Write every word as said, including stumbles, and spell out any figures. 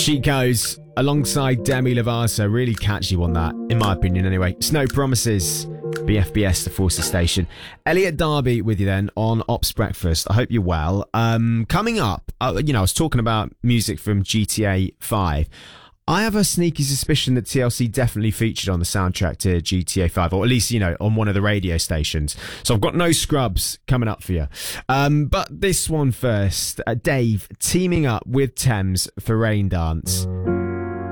She goes alongside Demi Lovato. Really catchy one, that, in my opinion anyway. Snow Promises, B F B S, the Forces Station. Elliot Darby with you then on Ops Breakfast. I hope you're well. Um, coming up, uh, you know, I was talking about music from G T A five. I have a sneaky suspicion that T L C definitely featured on the soundtrack to G T A five, or at least, you know, on one of the radio stations. So I've got no scrubs coming up for you. Um, but this one first, uh, Dave teaming up with Thames for Rain Dance.